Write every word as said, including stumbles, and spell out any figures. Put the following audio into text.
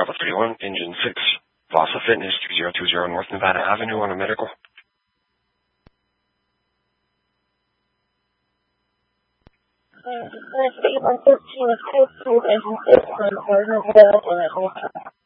Alpha thirty-one, Engine six, Vasa Fitness, two zero two zero North Nevada Avenue on a medical. Uh, thirteen is code two, Engine six, on Cardinal Hotel, and at